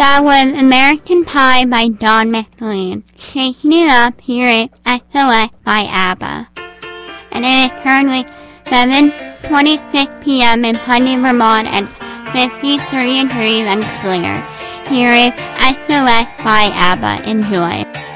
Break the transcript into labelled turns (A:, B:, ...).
A: That was American Pie by Don McLean. Shaking It Up here at SOS by ABBA. And it is currently 7:26 p.m. in Putney, Vermont and 53 degrees and clear. Here is SOS by ABBA. Enjoy.